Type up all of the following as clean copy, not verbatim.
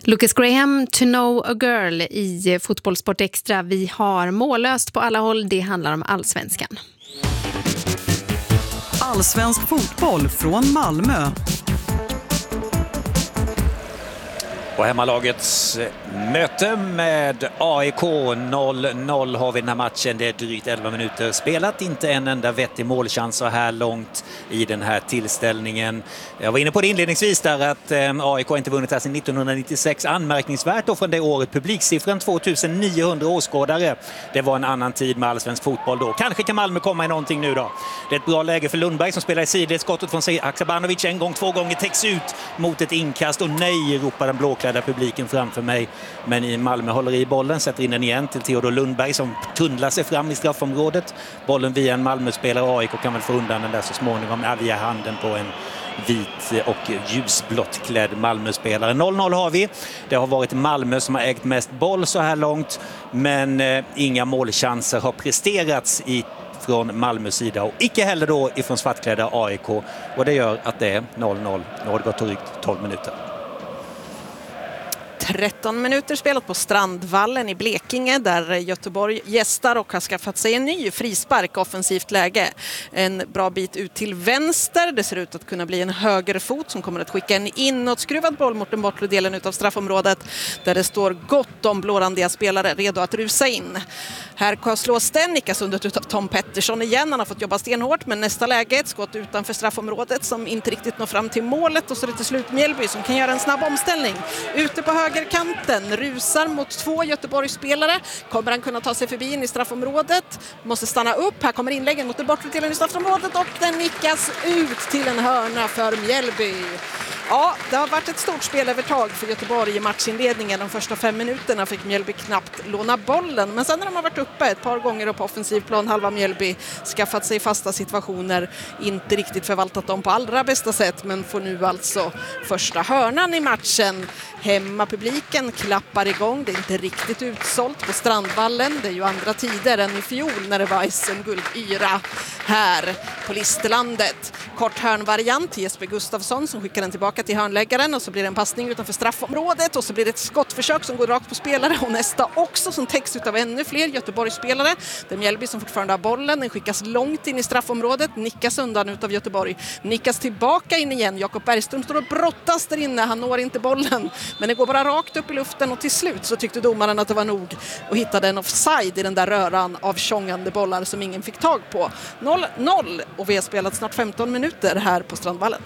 Lucas Graham, To Know a Girl i Fotbollssport Extra. Vi har mållöst på alla håll. Det handlar om allsvenskan. Allsvensk fotboll från Malmö. Och hemmalagets möte med AIK 0-0 har vi den här matchen. Det är drygt 11 minuter spelat. Inte en enda vettig målchans så här långt i den här tillställningen. Jag var inne på det inledningsvis där att AIK inte vunnit här sedan 1996. Anmärkningsvärt då från det året. Publiksiffran 2900 åskådare. Det var en annan tid med allsvensk fotboll då. Kanske kan Malmö komma i någonting nu då. Det är ett bra läge för Lundberg som spelar i sidled. Skottet från Haksabanovic en gång, två gånger täcks ut mot ett inkast. Och nej, ropar den blåklädda publiken framför mig. Men i Malmö håller i bollen, sätter in den igen till Theodor Lundberg som tunnlar sig fram i straffområdet. Bollen via en Malmö-spelare. AIK kan väl få undan den där så småningom via handen på en vit och ljusblått klädd Malmö-spelare. 0-0 har vi. Det har varit Malmö som har ägt mest boll så här långt. Men inga målchanser har presterats från Malmös sida och icke heller då ifrån svartklädda AIK. Och det gör att det är 0-0. Nu har det gått drygt 12 minuter. 13 minuter spelat på Strandvallen i Blekinge där Göteborg gästar och har skaffat sig en ny frispark offensivt läge. En bra bit ut till vänster. Det ser ut att kunna bli en högerfot som kommer att skicka en inåtskruvad boll mot den bortre delen utav straffområdet där det står gott om blårandiga spelare redo att rusa in. Här slås den, nickas under utav Tom Pettersson igen. Han har fått jobba stenhårt men nästa läge ett skott utanför straffområdet som inte riktigt når fram till målet och så är det till slut Mjällby som kan göra en snabb omställning. Ute på högerkanten, rusar mot 2 Göteborgsspelare. Kommer han kunna ta sig förbi in i straffområdet? Måste stanna upp. Här kommer inläggen mot den bortre delen i straffområdet och den nickas ut till en hörna för Mjällby. Ja, det har varit ett stort spelövertag för Göteborg i matchinledningen. De första 5 minuterna fick Mjällby knappt låna bollen. Men sen när de har varit uppe ett par gånger på offensiv plan, halva Mjällby skaffat sig fasta situationer. Inte riktigt förvaltat dem på allra bästa sätt, men får nu alltså första hörnan i matchen. Hemmapubliken klappar igång. Det är inte riktigt utsålt på Strandvallen. Det är ju andra tider än i fjol när det var SM-guldyra här på Listerlandet. Kort hörnvariant till Jesper Gustafsson som skickar den tillbaka till hörnläggaren och så blir det en passning utanför straffområdet och så blir det ett skottförsök som går rakt på spelare och nästa också som täcks utav ännu fler Göteborgsspelare. Det är Mjällby som fortfarande har bollen. Den skickas långt in i straffområdet, nickas undan utav Göteborg. Nickas tillbaka in igen. Jakob Bergström står och brottas där inne. Han når inte bollen. Men det går bara rakt upp i luften och till slut så tyckte domaren att det var nog och hittade en offside i den där röran av tjongande bollar som ingen fick tag på. 0-0 och vi har spelat snart 15 minuter här på Strandvallen.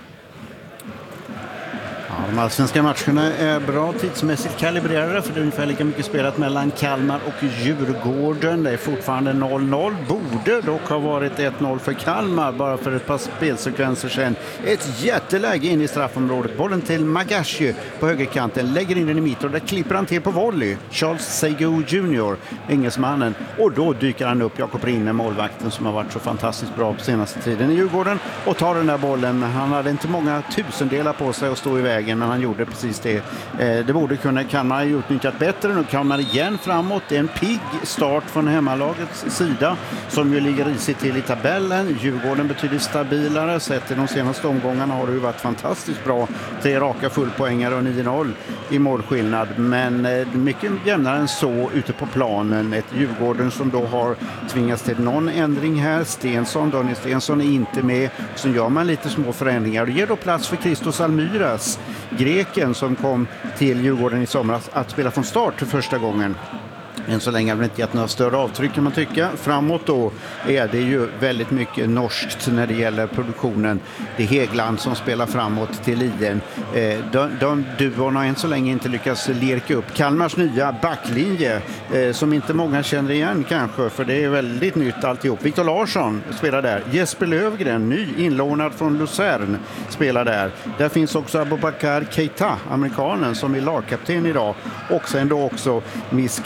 Ja, de allsvenska matcherna är bra tidsmässigt kalibrerade för det är ungefär lika mycket spelat mellan Kalmar och Djurgården. Det är fortfarande 0-0. Borde dock ha varit 1-0 för Kalmar bara för ett par spelsekvenser sedan. Ett jätteläge in i straffområdet. Bollen till Magashi på högerkanten. Lägger in den i mitten och där klipper han till på volley. Charles Seigu Jr. engelsmannen. Och då dyker han upp, Jakob Rinne, målvakten som har varit så fantastiskt bra på senaste tiden i Djurgården och tar den där bollen. Han hade inte många tusendelar på sig att stå i vägen men han gjorde precis det. Det borde Kalmar ha utnyttjat bättre. Nu Kalmar igen framåt. Det är en pigg start från hemmalagets sida som ju ligger risigt till i tabellen. Djurgården betydligt stabilare. Sett i de senaste omgångarna har det ju varit fantastiskt bra. 3 raka fullpoängare och 9-0 i målskillnad. Men mycket jämnare än så ute på planen. Ett Djurgården som då har tvingats till någon ändring här. Daniel Stensson är inte med. Så gör man lite små förändringar. Det ger då plats för Christos Almyras, greken som kom till Djurgården i somras att spela från start för första gången. Än så länge har vi inte gett några större avtryck kan man tycka. Framåt då är det ju väldigt mycket norskt när det gäller produktionen. Det är Hegland som spelar framåt till Liden. De duon har än så länge inte lyckats lirka upp Kalmars nya backlinje som inte många känner igen kanske för det är väldigt nytt alltihop. Viktor Larsson spelar där. Jesper Lövgren, ny inlånad från Luzern, spelar där. Där finns också Abubakar Keita, amerikanen som är lagkapten idag. Och sen då också Miska Yl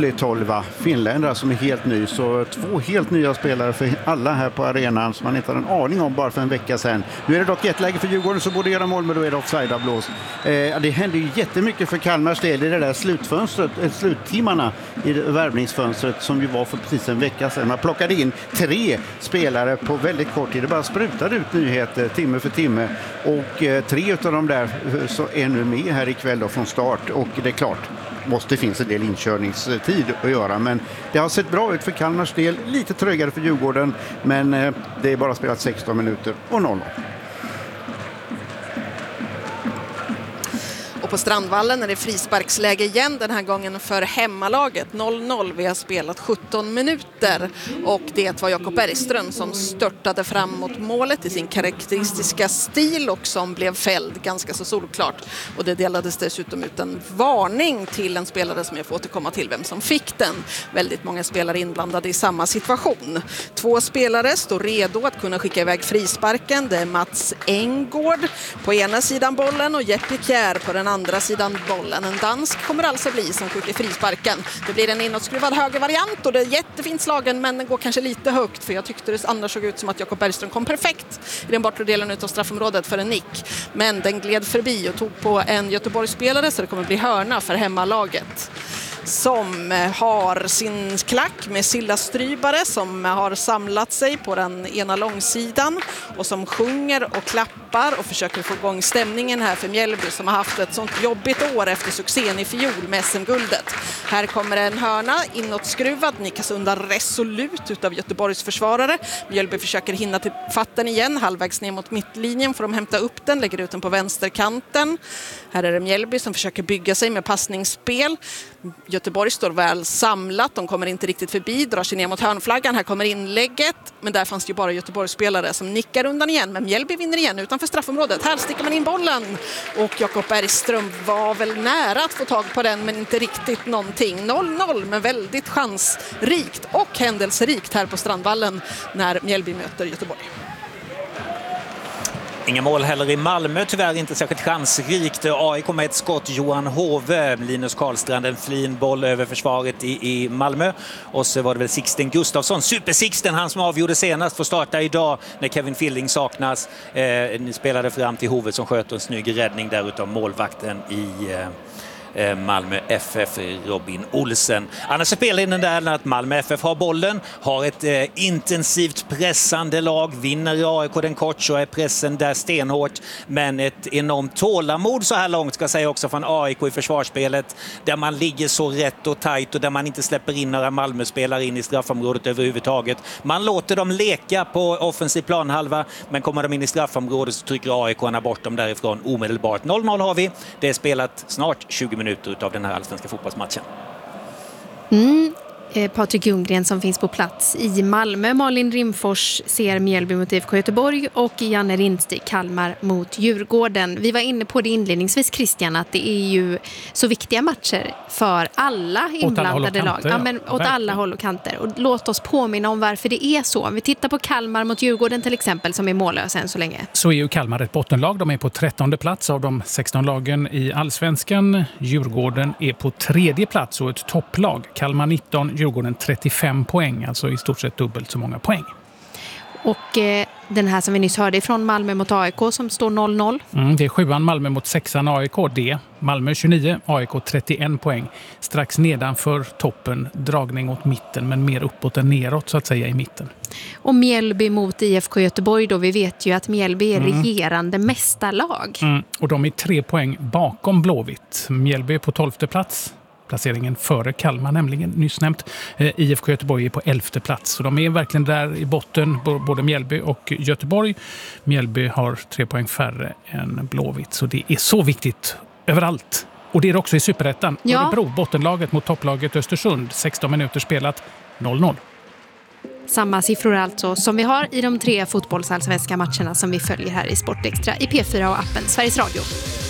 Tullitolva, finländare som är helt ny. Så 2 helt nya spelare för alla här på arenan som man inte hade en aning om bara för en vecka sedan. Nu är det dock ett läge för Djurgården så borde göra mål, men då är det offside-avblås. Det hände ju jättemycket för Kalmars del i det där sluttimmarna i värvningsfönstret som ju var för precis en vecka sedan. Man plockade in 3 spelare på väldigt kort tid. Det bara sprutade ut nyheter timme för timme. Och 3 av dem där så är nu med här ikväll då från start. Och det är klart, måste finnas en del inkörningstid att göra. Men det har sett bra ut för Kalmars del. Lite trögare för Djurgården. Men det är bara spelat 16 minuter och 0. Och på Strandvallen är det frisparksläge igen den här gången för hemmalaget. 0-0, vi har spelat 17 minuter och det var Jakob Bergström som störtade fram mot målet i sin karaktäristiska stil och som blev fälld ganska så solklart. Och det delades dessutom ut en varning till en spelare som jag får återkomma till vem som fick den. Väldigt många spelare inblandade i samma situation. 2 spelare står redo att kunna skicka iväg frisparken. Det är Mats Engård på ena sidan bollen och Jeppe Kjär på den andra sidan bollen. En dansk kommer alltså bli som skjuter frisparken. Det blir en inåtskruvad högervariant och det är jättefint slagen, men den går kanske lite högt för jag tyckte det annars såg ut som att Jakob Bergström kom perfekt i den bortre delen av straffområdet för en nick. Men den gled förbi och tog på en Göteborgsspelare så det kommer bli hörna för hemmalaget. Som har sin klack med Silla Strybare som har samlat sig på den ena långsidan och som sjunger och klappar och försöker få igång stämningen här för Mjällby som har haft ett sånt jobbigt år efter succén i fjol med SM-guldet. Här kommer en hörna inåtskruvad, nickas undan resolut utav Göteborgs försvarare. Mjällby försöker hinna till fatten igen, halvvägs ner mot mittlinjen får de hämta upp den, lägger ut den på vänsterkanten. Här är det Mjällby som försöker bygga sig med passningsspel. Göteborg står väl samlat, de kommer inte riktigt förbi, drar sig ner mot hörnflaggan, här kommer inlägget, men där fanns det ju bara Göteborgsspelare som nickar undan igen, men Mjällby vinner igen utanför straffområdet. Här sticker man in bollen och Jakob Bergström var väl nära att få tag på den men inte riktigt någonting. 0-0 men väldigt chansrikt och händelserikt här på Strandvallen när Mjällby möter Göteborg. Inga mål heller i Malmö, tyvärr inte särskilt chansrikt. AIK med ett skott, Johan Hove, Linus Karlstrand, en fin boll över försvaret i Malmö. Och så var det väl Sixten Gustafsson, Super-Sixten, han som avgjorde senast, får starta idag när Kevin Fielding saknas. Spelade fram till Hove som sköt en snygg räddning där utav målvakten i Malmö FF, Robin Olsen. Annars spelar den där att Malmö FF har bollen, har ett intensivt pressande lag, vinner AIK den kort så är pressen där stenhårt, men ett enormt tålamod så här långt ska jag säga också från AIK i försvarsspelet där man ligger så rätt och tajt och där man inte släpper in några Malmö-spelare in i straffområdet överhuvudtaget. Man låter dem leka på offensiv planhalva, men kommer de in i straffområdet så trycker AIK-arna bort dem därifrån omedelbart. 0-0 har vi, det är spelat snart 20 minuter av den här allsvenska fotbollsmatchen. Patrik Ljunggren som finns på plats i Malmö. Malin Rimfors ser Mjällby mot IFK Göteborg och Janne Rindstig Kalmar mot Djurgården. Vi var inne på det inledningsvis, Christian, att det är ju så viktiga matcher för alla inblandade lag. Ja, men åt alla håll och kanter. Och låt oss påminna om varför det är så. Om vi tittar på Kalmar mot Djurgården till exempel som är mållösa än så länge. Så är ju Kalmar ett bottenlag. De är på 13:e plats av de 16 lagen i allsvenskan. Djurgården är på 3:e plats och ett topplag. Kalmar 19, Djurgården 35 poäng, alltså i stort sett dubbelt så många poäng. Och den här som vi nyss hörde från Malmö mot AIK som står 0-0. Det är 7an Malmö mot 6an AIK. Det Malmö 29, AIK 31 poäng. Strax nedanför toppen, dragning åt mitten men mer uppåt än neråt så att säga i mitten. Och Mjällby mot IFK Göteborg då, vi vet ju att Mjällby är regerande mästarlag. Och de är 3 poäng bakom Blåvitt. Mjällby är på 12:e plats. Placeringen före Kalmar nämligen, nyss nämnt. IFK Göteborg är på 11:e plats. Så de är verkligen där i botten, både Mjällby och Göteborg. Mjällby har 3 poäng färre än Blåvitt. Så det är så viktigt överallt. Och det är också i Superettan. Ja. Örebro, bottenlaget mot topplaget Östersund. 16 minuter spelat, 0-0. Samma siffror alltså som vi har i de 3 fotbollsallsvenska matcherna som vi följer här i Sportextra i P4 och appen Sveriges Radio.